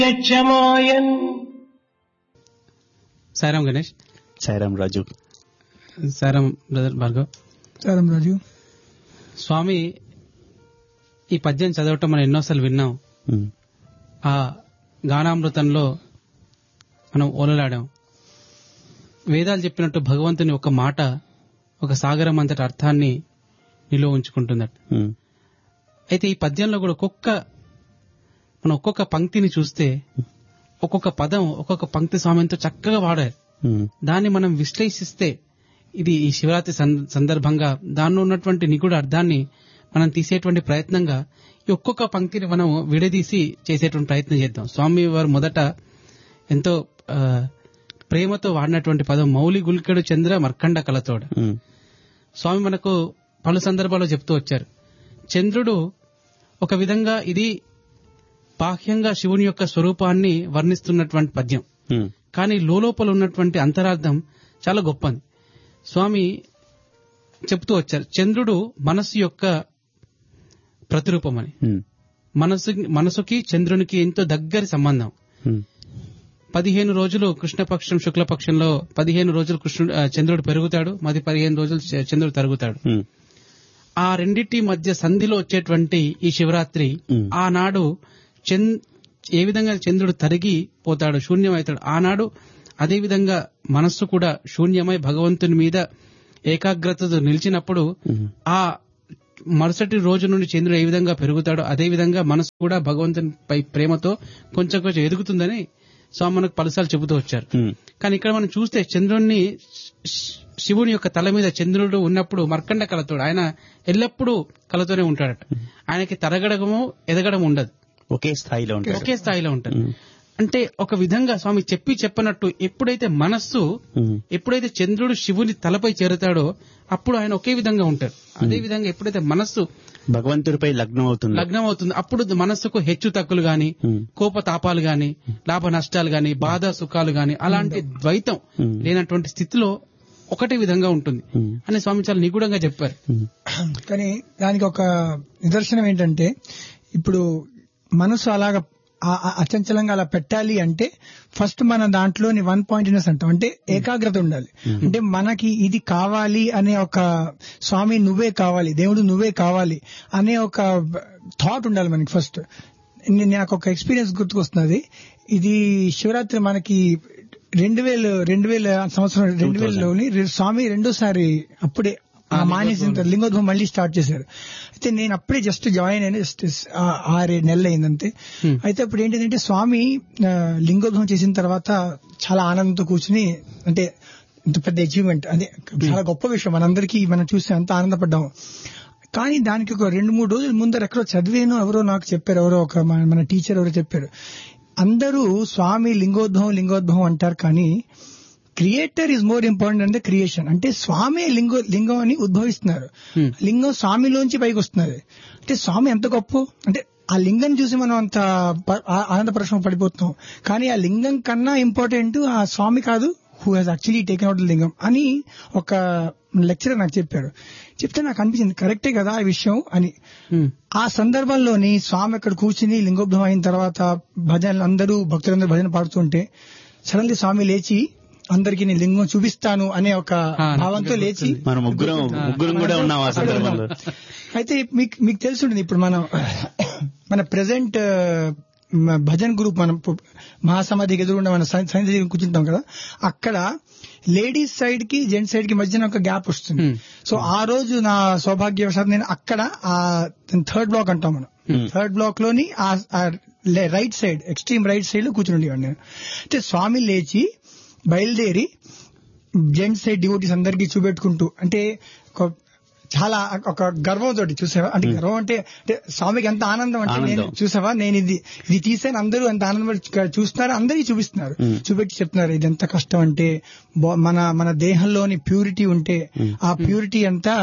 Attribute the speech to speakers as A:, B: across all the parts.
A: యక్షమాయన్.
B: సాయిరామ్ గణేష్.
C: సాయిరామ్ రాజు.
B: Sairam brother Bhargav.
D: Sairam రాజు.
B: స్వామి ఈ పద్యం చదవటం మనం ఎన్నోసార్లు విన్నాం. ఆ గానామృతంలో మనం ఓలలాడాం. వేదాలు చెప్పినట్టు భగవంతుని ఒక మాట ఒక సాగరం అంతటి అర్థాన్ని నిలువ ఉంచుకుంటుందట. అయితే ఈ పద్యంలో కూడా ఒక్కొక్క పంక్తిని చూస్తే ఒక్కొక్క పదం ఒక్కొక్క పంక్తి స్వామితో చక్కగా వాడారు. దాన్ని మనం విశ్లేషిస్తే ఇది ఈ శివరాత్రి సందర్భంగా దానిలో ఉన్నటువంటి నిగూఢ అర్థాన్ని మనం తీసేటువంటి ప్రయత్నంగా ఈ ఒక్కొక్క పంక్తిని మనం విడదీసి చేసేటువంటి ప్రయత్నం చేద్దాం. స్వామి వారు మొదట ఎంతో ప్రేమతో వాడినటువంటి పదం మౌలి గుల్కెడు చంద్ర మర్కండ కలతోడ. స్వామి మనకు పలు సందర్భాల్లో చెప్తూ వచ్చారు, చంద్రుడు ఒక విధంగా ఇది బాహ్యంగా శివుని యొక్క స్వరూపాన్ని వర్ణిస్తున్నటువంటి పద్యం, కానీ లోపల ఉన్నటువంటి అంతరార్థం చాలా గొప్పది. స్వామి చెప్తూ వచ్చారు, చంద్రుడు మనస్సు యొక్క ప్రతిరూపమని. మనసుకి చంద్రునికి ఎంతో దగ్గరి సంబంధం. 15 రోజులు కృష్ణపక్షం శుక్లపక్షంలో 15 రోజులు చంద్రుడు పెరుగుతాడు, మరి 15 రోజులు చంద్రుడు తరుగుతాడు. ఆ రెండింటి మధ్య సంధిలో వచ్చేటువంటి ఈ శివరాత్రి, ఆనాడు ఏ విధంగా చంద్రుడు తరిగి పోతాడు, శూన్యమవుతాడు, ఆనాడు అదేవిధంగా మనస్సు కూడా శూన్యమై భగవంతుని మీద ఏకాగ్రతతో నిలిచినప్పుడు ఆ మరుసటి రోజు నుండి చంద్రుడు ఏ విధంగా పెరుగుతాడో అదేవిధంగా మనసు కూడా భగవంతునిపై ప్రేమతో కొంచెం కొంచెం ఎదుగుతుందని స్వామి మనకు పలుసార్లు చెబుతూ వచ్చారు. కానీ ఇక్కడ మనం చూస్తే చంద్రుణ్ణి, శివుని యొక్క తల మీద చంద్రుడు ఉన్నప్పుడు మర్కండ కలతోడు, ఆయన ఎల్లప్పుడూ కలతోనే ఉంటాడట. ఆయనకి తరగడము ఎదగడం ఉండదు, ఒకే స్థాయిలో ఉంటాడు. అంటే ఒక విధంగా స్వామి చెప్పనట్టు ఎప్పుడైతే మనస్సు, ఎప్పుడైతే చంద్రుడు శివుని తలపై చేరుతాడో అప్పుడు ఆయన ఒకే విధంగా ఉంటాడు. అదే విధంగా ఎప్పుడైతే మనస్సు
C: భగవంతుడిపై లగ్నం అవుతుంది
B: అప్పుడు మనస్సుకు హెచ్చు తక్కులు గాని, కోపతాపాలు గాని, లాభ నష్టాలు గాని, బాధ సుఖాలు గాని, అలాంటి ద్వైతం లేనటువంటి స్థితిలో ఒకటే విధంగా ఉంటుంది అని స్వామి చాలా నిగూఢంగా చెప్పారు.
D: కానీ దానికి ఒక నిదర్శనం ఏంటంటే, ఇప్పుడు మనసు అలాగా అచంచలంగా అలా పెట్టాలి అంటే ఫస్ట్ మన దాంట్లోని 1 పాయింట్నెస్ అంటాం, అంటే ఏకాగ్రత ఉండాలి. అంటే మనకి ఇది కావాలి అనే ఒక, స్వామి నువ్వే కావాలి, దేవుడు నువ్వే కావాలి అనే ఒక థాట్ ఉండాలి మనకి ఫస్ట్. నాకు ఒక ఎక్స్పీరియన్స్ గుర్తుకొస్తున్నది. ఇది శివరాత్రి మనకి 2000 సంవత్సరం 2000లోని స్వామి రెండోసారి అప్పుడే మానేసిన లింగోద్భవం మళ్ళీ స్టార్ట్ చేశారు. అయితే నేను అప్పుడే జస్ట్ జాయిన్ అయిన, జస్ట్ 6-7 నెలలు అయిందంతే. అయితే అప్పుడు ఏంటంటే స్వామి లింగోద్భవం చేసిన తర్వాత చాలా ఆనందంతో కూర్చుని, అంటే ఇంత పెద్ద అచీవ్మెంట్, అదే చాలా గొప్ప విషయం, మనందరికీ మనం చూస్తే అంత ఆనందపడ్డాము. కానీ దానికి ఒక 2-3 రోజుల ముందర ఎక్కడో చదివేను, ఎవరో నాకు చెప్పారు, ఎవరో ఒక మన టీచర్ ఎవరో చెప్పారు, అందరూ స్వామి లింగోద్భవం అంటారు, కానీ క్రియేటర్ ఈజ్ మోర్ ఇంపార్టెంట్ అంటే క్రియేషన్. అంటే స్వామి లింగం అని ఉద్భవిస్తున్నారు, లింగం స్వామిలోంచి పైకి వస్తున్నది. అంటే స్వామి ఎంత గొప్ప, అంటే ఆ లింగం చూసి మనం అంత ఆనందపరచం పడిపోతున్నాం, కానీ ఆ లింగం కన్నా ఇంపార్టెంట్ ఆ స్వామి కాదు, who has actually taken out the లింగం అని ఒక లెక్చరర్ నాకు చెప్పారు. చెప్తే నాకు అనిపించింది కరెక్టే కదా ఆ విషయం అని. ఆ సందర్భంలోని స్వామి అక్కడ కూర్చుని లింగోద్భవం అయిన తర్వాత భజనలు, అందరూ భక్తులందరూ భజన పాడుతుంటే సడన్లీ స్వామి లేచి అందరికి నేను లింగం చూపిస్తాను అనే ఒక భావంతో లేచి,
C: మనం ముగ్గురం కూడా ఉన్నాం ఆ సందర్భంలో.
D: అయితే మీకు తెలిసి ఉంటుంది, ఇప్పుడు మన ప్రెసెంట్ భజన్ గ్రూప్, మనం మహాసమాధికి ఎదురుండే మన సైన్స్ కూర్చుంటాం కదా, అక్కడ లేడీస్ సైడ్ కి జెంట్స్ సైడ్ కి మధ్యన ఒక గ్యాప్ వస్తుంది. సో ఆ రోజు నా సౌభాగ్యవశాత్తు నేను అక్కడ ఆ 3rd బ్లాక్ అంటాం మనం, 3rd బ్లాక్ లోని right side, extreme right side లో కూర్చుని ఉండేవాడు నేను. అంటే స్వామి లేచి బయలుదేరి జెంట్స్ సైడ్ డివోటీస్ అందరికీ చూపెట్టుకుంటూ, అంటే చాలా ఒక గర్వంతో చూసావా, అంటే గర్వం అంటే స్వామికి ఎంత ఆనందం అంటే, నేను చూసావా నేను ఇది తీసాను, అందరూ ఎంత ఆనందం చూస్తున్నారు, అందరికీ చూపిస్తున్నారు, చూపెట్టి చెప్తున్నారు ఇది ఎంత కష్టం అంటే, మన దేహంలోని ప్యూరిటీ ఉంటే ఆ ప్యూరిటీ అంతా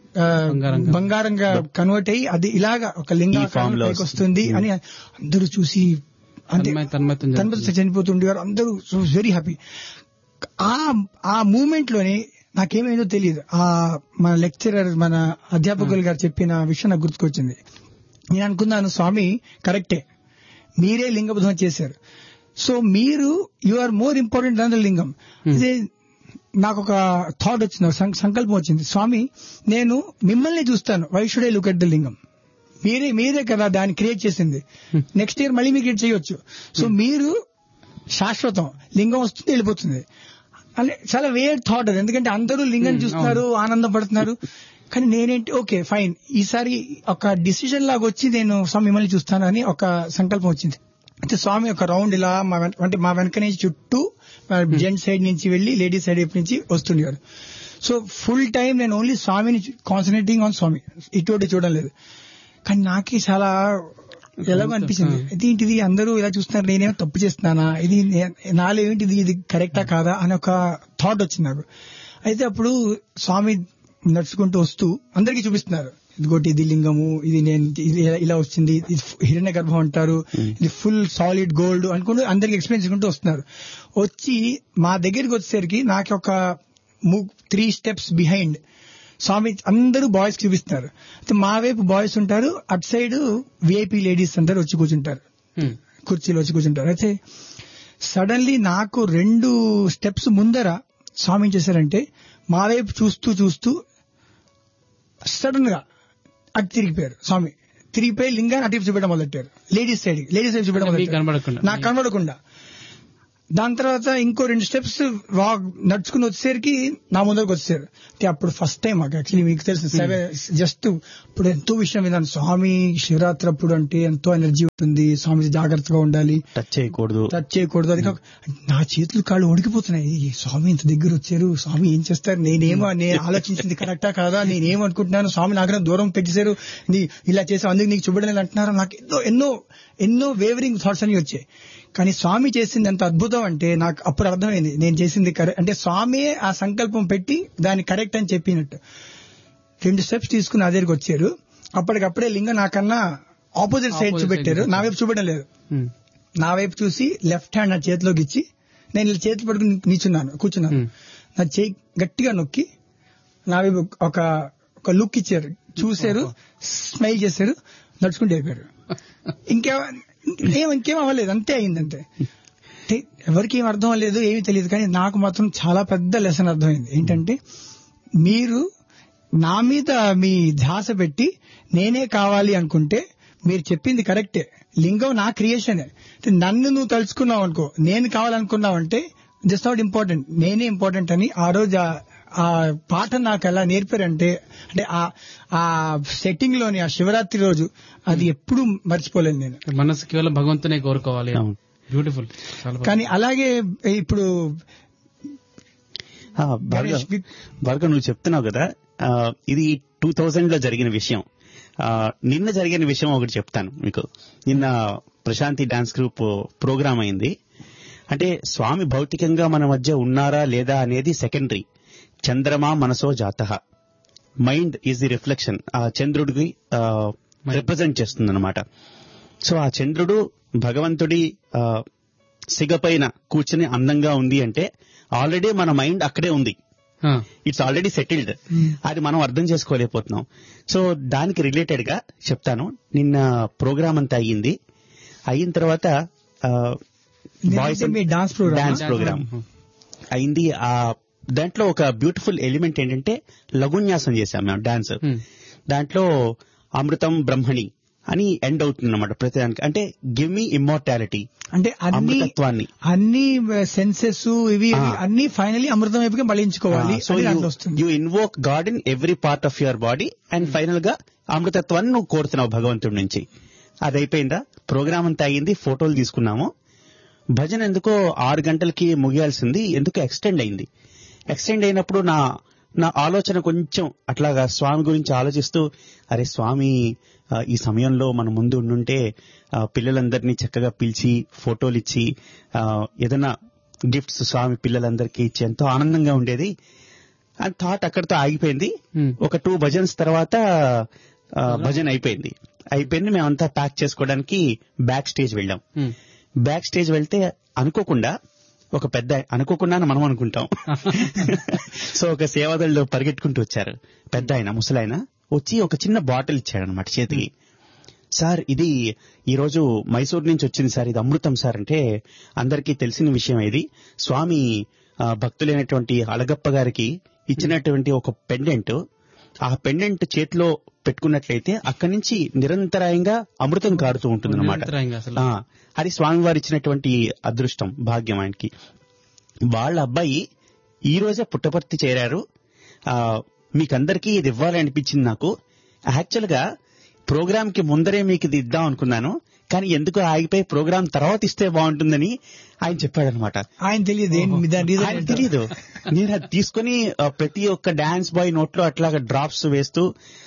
D: బంగారంగా కన్వర్ట్ అయ్యి అది ఇలాగా ఒక లింగాకారంలోకి వస్తుంది అని అందరూ చూసి అంతే తన్మయత్వం చనిపోతుండేవారు అందరూ. So very happy. ఆ మూమెంట్ లోనే నాకేమైందో తెలియదు, మన లెక్చరర్, మన అధ్యాపకులు గారు చెప్పిన విషయం నాకు గుర్తుకొచ్చింది. నేను అనుకున్నాను, స్వామి కరెక్టే, మీరే లింగబద్ధం చేశారు. సో మీరు you are more important than the లింగం. ఇదే నాకు ఒక థాట్ వచ్చింది, సంకల్పం వచ్చింది, స్వామి నేను మిమ్మల్ని చూస్తాను, why should I look at the లింగం? మీరే కదా దాన్ని క్రియేట్ చేసింది, నెక్స్ట్ ఇయర్ మళ్ళీ మీరు క్రియేట్ చేయొచ్చు. సో మీరు శాశ్వతం, లింగం వస్తుంది వెళ్ళిపోతుంది అని చాలా వేర్ థాట్ అది. ఎందుకంటే అందరూ లింగం చూస్తున్నారు, ఆనందపడుతున్నారు, కానీ నేనేంటి ఓకే ఫైన్, ఈసారి ఒక డిసిజన్ లాగా వచ్చి నేను స్వామి మిమ్మల్ని చూస్తాను అని ఒక సంకల్పం వచ్చింది. అయితే స్వామి ఒక రౌండ్ ఇలా అంటే మా వెనక నుంచి చుట్టూ జెంట్స్ సైడ్ నుంచి వెళ్లి లేడీస్ సైడ్ నుంచి వస్తుండేవారు. సో ఫుల్ టైం నేను ఓన్లీ స్వామిని కాన్సన్ట్రేటింగ్ ఆన్ స్వామి, ఇటువంటి చూడడం లేదు. కానీ నాకే చాలా ఎలాగో అనిపించింది, ఇదేంటిది అందరూ ఇలా చూస్తున్నారు, నేనేమో తప్పు చేస్తున్నానా, ఇది నాలో ఏంటిది, ఇది కరెక్టా కాదా అని ఒక థాట్ వచ్చింది నాకు. అయితే అప్పుడు స్వామి నడుచుకుంటూ వస్తూ అందరికీ చూపిస్తున్నారు, ఇదిగోటి ఇది లింగము, ఇది నేను ఇలా వచ్చింది, ఇది హిరణ్య గర్భం అంటారు, ఇది ఫుల్ సాలిడ్ గోల్డ్ అనుకుంటూ అందరికి ఎక్స్ప్లెయిన్ చేసుకుంటూ వస్తున్నారు. వచ్చి మా దగ్గరికి వచ్చేసరికి నాకు ఒక 3 స్టెప్స్ బిహైండ్ స్వామి అందరూ బాయ్స్ చూపిస్తున్నారు. అయితే మా వైపు బాయ్స్ ఉంటారు, అటు సైడ్ విఐపీ లేడీస్ అందరూ వచ్చి కూర్చుంటారు, కుర్చీలో వచ్చి కూర్చుంటారు. అయితే సడన్లీ నాకు 2 స్టెప్స్ ముందర స్వామి ఏం చేశారంటే మా వైపు చూస్తూ చూస్తూ సడన్ గా అటు తిరిగిపోయారు. స్వామి తిరిగిపోయి లింగాన్ని అటు చూపెట్టడం మొదలెట్టారు, లేడీస్ సైడ్ చూపెట్టడం మొదలెట్టారు, నాకు కనబడకుండా. దాని తర్వాత ఇంకో 2 స్టెప్స్ నడుచుకుని వచ్చేసరికి నా ముందరకు వచ్చేసారు. అప్పుడు ఫస్ట్ టైం మాకు యాక్చువల్లీ మీకు తెలుసు జస్ట్ ఇప్పుడు ఎంతో విషయం విన్నాను, స్వామి శివరాత్రి అప్పుడు అంటే ఎంతో ఎనర్జీ ఉంటుంది, స్వామి జాగ్రత్తగా ఉండాలి, టచ్ చేయకూడదు. అది కాక నా చేతులు కాళ్ళు వణికిపోతున్నాయి, స్వామి ఇంత దగ్గర వచ్చారు, స్వామి ఏం చేస్తారు, నేను ఆలోచించింది కరెక్టా కాదా, నేనేమనుకుంటున్నాను, స్వామి నాకన్నా దూరం పెట్టేశారు, ఇలా చేసావు అందుకు నీకు చూపడం అంటున్నారు. నాకు ఎన్నో వేవరింగ్ థాట్స్ అని వచ్చాయి. కానీ స్వామి చేసింది ఎంత అద్భుతం అంటే నాకు అప్పుడు అర్థమైంది నేను చేసింది కరెక్ట్ అంటే స్వామి ఆ సంకల్పం పెట్టి దాన్ని కరెక్ట్ అని చెప్పినట్టు. 2 స్టెప్స్ తీసుకుని నా దగ్గరికి వచ్చారు, అప్పటికప్పుడే లింగం నాకన్నా ఆపోజిట్ సైడ్ చూపెట్టారు, నా వైపు చూపడం లేదు. నా వైపు చూసి లెఫ్ట్ హ్యాండ్ నా చేతిలోకి ఇచ్చి నేను ఇలా చేతులు పట్టుకుని కూర్చున్నాను. నా చేయి గట్టిగా నొక్కి నా వైపు ఒక లుక్ ఇచ్చారు, చూశారు, స్మైల్ చేశారు, నడుచుకుంటూ అయిపోయారు. ఇంకేం అవ్వలేదు, అంతే అయిందంతే. ఎవరికి ఏం అర్థం అవ్వలేదు, ఏమీ తెలియదు. కానీ నాకు మాత్రం చాలా పెద్ద లెసన్ అర్థమైంది. ఏంటంటే మీరు నా మీద మీ ధ్యాస పెట్టి నేనే కావాలి అనుకుంటే మీరు చెప్పింది కరెక్టే, లింగం నా క్రియేషనే. నన్ను నువ్వు తలుచుకున్నావు అనుకో, నేను కావాలనుకున్నావంటే జస్ట్ నాట్ ఇంపార్టెంట్, నేనే ఇంపార్టెంట్ అని ఆ రోజు ఆ పాఠం నాకు ఎలా నేర్పారంటే, అంటే ఆ సెట్టింగ్ లోని ఆ శివరాత్రి రోజు అది ఎప్పుడు మర్చిపోలేను నేను.
B: మనసు కేవలం భగవంతునే కోరుకోవాలి. బ్యూటిఫుల్.
D: కానీ అలాగే ఇప్పుడు
C: బాగా నువ్వు చెప్తున్నావు కదా, ఇది 2000 లో జరిగిన విషయం. నిన్న జరిగిన విషయం ఒకటి చెప్తాను మీకు. నిన్న ప్రశాంతి డాన్స్ గ్రూప్ ప్రోగ్రామ్ అయింది. అంటే స్వామి భౌతికంగా మన మధ్య ఉన్నారా లేదా అనేది సెకండరీ. చంద్రమా మనసో జాతః, మైండ్ ఈజ్ ది రిఫ్లెక్షన్, ఆ చంద్రుడికి రిప్రజెంట్ చేస్తుంది అనమాట. సో ఆ చంద్రుడు భగవంతుడి సిగపైన కూర్చుని అందంగా ఉంది అంటే ఆల్రెడీ మన మైండ్ అక్కడే ఉంది, ఇట్స్ ఆల్రెడీ సెటిల్డ్. అది మనం అర్థం చేసుకోలేకపోతున్నాం. సో దానికి రిలేటెడ్ గా చెప్తాను. నిన్న ప్రోగ్రామ్ అంతా అయిన తర్వాత
D: డాన్స్
C: ప్రోగ్రామ్ అయింది. దాంట్లో ఒక బ్యూటిఫుల్ ఎలిమెంట్ ఏంటంటే లఘున్యాసం చేశాం మేము డాన్స్. దాంట్లో అమృతం బ్రహ్మణి అని ఎండ్ అవుతుంది అన్నమాట ప్రతిదానికి. అంటే గివ్ మీ ఇమ్మోర్టాలిటీ,
D: అంటే
C: అమృతత్వాన్ని,
D: అన్ని సెన్సెస్ ఇవి అన్ని ఫైనలీ అమృతం వైపుగా మళ్ళించుకోవాలి.
C: So you invoke God in every part of your body and final గా అమృతత్వాన్ని నువ్వు కోరుతున్నావు భగవంతుడి నుంచి. అది అయిపోయిందా, ప్రోగ్రామ్ అంతా అయింది, ఫోటోలు తీసుకున్నాము. భజన ఎందుకో 6 గంటలకి ముగియాల్సింది, ఎందుకో ఎక్స్టెండ్ అయింది. ఎక్స్టెండ్ అయినప్పుడు నా ఆలోచన కొంచెం అట్లాగా స్వామి గురించి ఆలోచిస్తూ, అరే స్వామి ఈ సమయంలో మన ముందు ఉండుంటే పిల్లలందరినీ చక్కగా పిలిచి ఫోటోలు ఇచ్చి ఏదైనా గిఫ్ట్స్ స్వామి పిల్లలందరికీ ఇచ్చి ఎంతో ఆనందంగా ఉండేది అని థాట్ అక్కడితో ఆగిపోయింది. ఒక 2 భజన్స్ తర్వాత భజన అయిపోయింది. మేమంతా ప్యాక్ చేసుకోవడానికి బ్యాక్ స్టేజ్ వెళ్ళాం. బ్యాక్ స్టేజ్ వెళ్తే అనుకోకుండా ఒక పెద్ద, అనుకోకుండా మనం అనుకుంటాం, సో ఒక సేవాదళ్ళు పరిగెట్టుకుంటూ వచ్చారు. పెద్ద ఆయన, ముసలాయన వచ్చి ఒక చిన్న బాటిల్ ఇచ్చాడు అనమాట చేతికి. సార్ ఇది ఈ రోజు మైసూర్ నుంచి వచ్చింది సార్, ఇది అమృతం సార్ అంటే అందరికీ తెలిసిన విషయం. ఇది స్వామి భక్తులైనటువంటి అళగప్ప గారికి ఇచ్చినటువంటి ఒక పెండెంట్. ఆ పెండెంట్ చేతిలో పెట్టుకున్నట్లయితే అక్కడి నుంచి నిరంతరాయంగా అమృతం కారుతూ ఉంటుంది అనమాట. అది స్వామివారు ఇచ్చినటువంటి అదృష్టం, భాగ్యం ఆయనకి. వాళ్ళ అబ్బాయి ఈ రోజే పుట్టపర్తి చేరారు. మీకందరికీ ఇది ఇవ్వాలి అనిపించింది నాకు. యాక్చువల్ గా ప్రోగ్రామ్ కి ముందరే మీకు ఇది ఇద్దాం అనుకున్నాను, కానీ ఎందుకు ఆగిపోయి ప్రోగ్రామ్ తర్వాత ఇస్తే బాగుంటుందని ఆయన చెప్పాడనమాట.
D: ఆయన తెలియదు,
C: నేను అది తీసుకుని ప్రతి ఒక్క డాన్స్ బాయ్ నోట్లో అట్లాగా డ్రాప్స్ వేస్తూ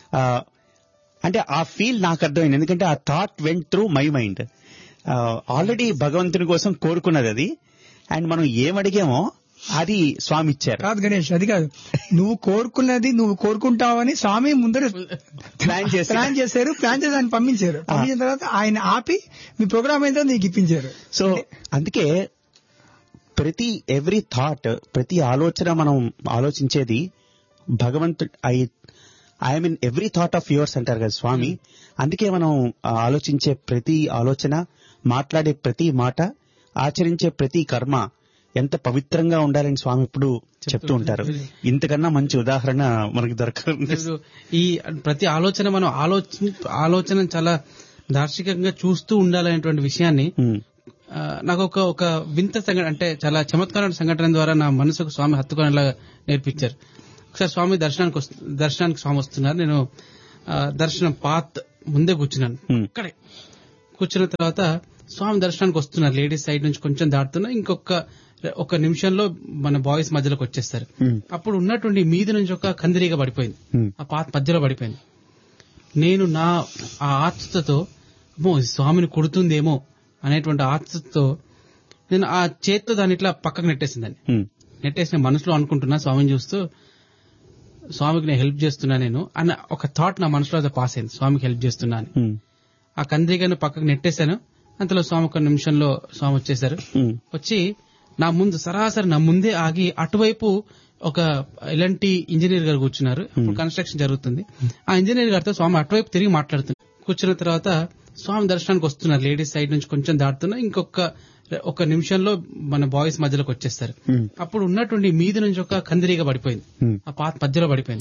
C: అంటే ఆ ఫీల్ నాకు అర్థమైంది. ఎందుకంటే ఆ thought went through my mind. Already భగవంతుని కోసం కోరుకున్నది అది, అండ్ మనం ఏమడిగామో అది స్వామి ఇచ్చారు.
D: కాదు గణేష్, అది కాదు, నువ్వు కోరుకున్నది నువ్వు కోరుకుంటావని స్వామి ముందర ప్లాన్ చేశారు. ప్లాన్ చేసి ఆయన పంపించారు. పంపించిన తర్వాత ఆయన ఆపి మీ ప్రోగ్రామ్ ఏంటో నీకు ఇప్పించారు.
C: సో అందుకే ప్రతి ఎవ్రీ థాట్, ప్రతి ఆలోచన మనం ఆలోచించేది భగవంతుడు. I mean every thought of yours అంటారు కదా స్వామి. అందుకే మనం ఆలోచించే ప్రతి ఆలోచన, మాట్లాడే ప్రతి మాట, ఆచరించే ప్రతి కర్మ ఎంత పవిత్రంగా ఉండాలని స్వామి ఎప్పుడు చెప్తూ ఉంటారు. ఇంతకన్నా మంచి ఉదాహరణ మనకి దొరకదు.
B: ఈ ప్రతి ఆలోచన మనం ఆలోచన చాలా దార్శికంగా చూస్తూ ఉండాలనేటువంటి విషయాన్ని నాకు ఒక వింత సంఘటన, అంటే చాలా చమత్కారమైన సంఘటన ద్వారా నా మనసుకు స్వామి హత్తుకునేలా నేర్పించారు. ఒకసారి స్వామి దర్శనానికి స్వామి వస్తున్నారు. నేను దర్శనం పాత్ ముందే కూర్చున్నాను. అక్కడే కూర్చున్న తర్వాత స్వామి దర్శనానికి వస్తున్నారు. లేడీస్ సైడ్ నుంచి కొంచెం దాటుతున్నా, ఒక నిమిషంలో మన బాయ్స్ మధ్యలోకి వచ్చేస్తారు. అప్పుడు ఉన్నటువంటి మీది నుంచి ఒక కందిరీగా పడిపోయింది, ఆ పాత మధ్యలో పడిపోయింది. నేను ఆ ఆతృతతో స్వామిని కొడుతుందేమో అనేటువంటి ఆతృతతో నేను ఆ చేత్తో దాన్ని ఇట్లా పక్కకు నెట్టేసిందని. నెట్టేసిన మనసులో అనుకుంటున్నా, స్వామిని చూస్తూ స్వామికి నేను హెల్ప్ చేస్తున్నా నేను అన్న ఒక థాట్ నా మనసులో అది పాస్ అయింది. స్వామికి హెల్ప్ చేస్తున్నా అని ఆ కందిరీగాను పక్కకు నెట్టేశాను. అంతలో స్వామి ఒక నిమిషంలో స్వామి వచ్చేశారు. వచ్చి నా ముందు సరాసరి నా ముందే ఆగి అటువైపు ఒక ఎలాంటి ఇంజనీర్ గారు కూర్చున్నారు. కన్స్ట్రక్షన్ జరుగుతుంది. ఆ ఇంజనీర్ గారితో స్వామి అటువైపు తిరిగి మాట్లాడుతున్నారు. కూర్చున్న తర్వాత స్వామి దర్శనానికి వస్తున్నారు. లేడీస్ సైడ్ నుంచి కొంచెం దాటుతున్నా, ఒక నిమిషంలో మన బాయ్స్ మధ్యలోకి వచ్చేస్తారు. అప్పుడు ఉన్నటువంటి మీది నుంచి ఒక కందిరీగా పడిపోయింది, ఆ పాత మధ్యలో పడిపోయింది.